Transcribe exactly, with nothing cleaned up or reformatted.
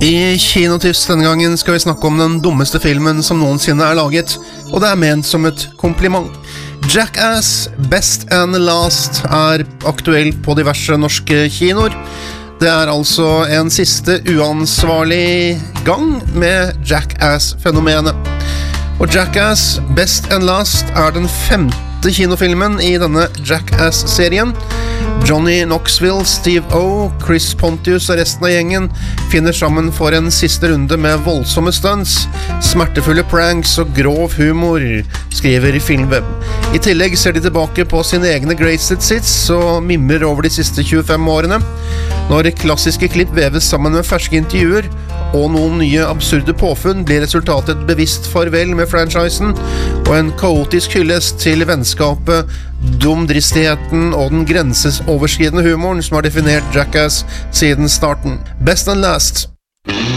I Kinotips denne gangen skal vi snakke om den dummeste filmen som noensinne er laget, og det er ment som et kompliment. Jackass Best and Last er aktuell på diverse norske kinoer. Det er altså en siste uansvarlig gang med Jackass-fenomenet. Og Jackass Best and Last er den femte kinofilmen i denne Jackass-serien. Johnny Knoxville, Steve O, Chris Pontius og resten av gjengen finner sammen for en siste runde med voldsomme stunts, smertefulle pranks og grov humor, skriver Filmweb. I tillegg ser de tilbake på sine egne greatest hits og mimrer over de siste tjuefem årene. Når klassiske klipp veves sammen med ferske intervjuer og noen nye absurde påfunn, blir resultatet et bevisst farvel med franchisen og en kaotisk hyllest til vennskapet, dumdristigheten og den grensesoverskridende humoren som har definert Jackass siden starten. Best and Last.